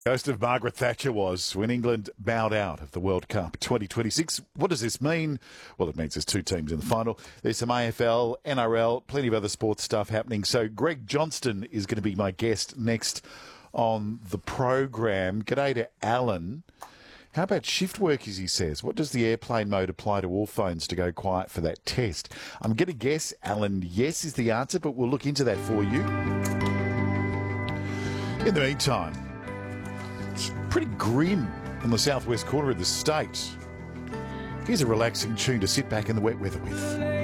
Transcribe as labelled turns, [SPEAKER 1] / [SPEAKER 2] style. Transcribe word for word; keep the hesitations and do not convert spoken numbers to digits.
[SPEAKER 1] Ghost of Margaret Thatcher was when England bowed out of the World Cup twenty twenty-six. What does this mean? Well, it means there's two teams in the final. There's some A F L, N R L, plenty of other sports stuff happening. So Greg Johnston is going to be my guest next on the program. G'day to Alan. How about shift work, as he says? What does the airplane mode apply to all phones to go quiet for that test? I'm going to guess, Alan, yes is the answer, but we'll look into that for you. In the meantime, it's pretty grim on the southwest corner of the state. Here's a relaxing tune to sit back in the wet weather with.